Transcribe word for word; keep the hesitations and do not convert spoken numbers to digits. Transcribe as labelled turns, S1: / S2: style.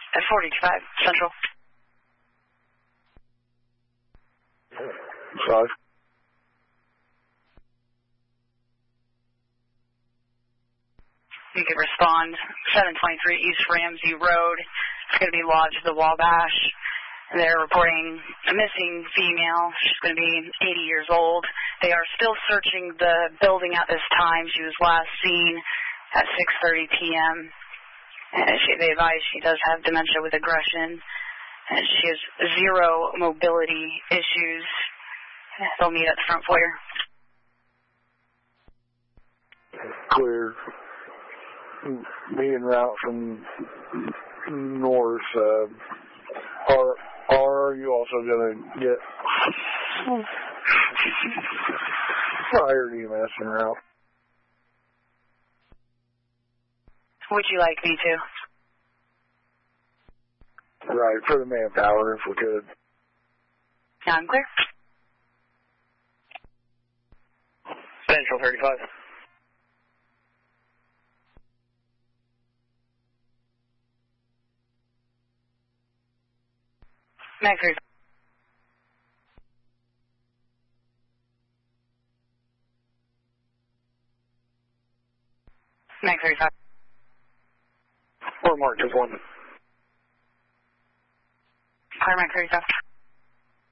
S1: At forty-five, Central.
S2: Five.
S1: You can respond. seven twenty-three East Ramsey Road. It's going to be lodged at the Wabash. They're reporting a missing female. She's going to be eighty years old. They are still searching the building at this time. She was last seen at six thirty p.m. And she, they advise she does have dementia with aggression. And she has zero mobility issues. They'll meet at the front foyer.
S2: Clear. Me en route from north. Uh, are, are you also going to get fire E M S en route?
S1: Would you like me to?
S2: Right, for the manpower, if we could.
S1: I'm clear.
S3: Central thirty-five.
S1: Mag thirty-five. Mag thirty-five.
S3: Or Mark, just one.
S1: Clear Mag thirty-five.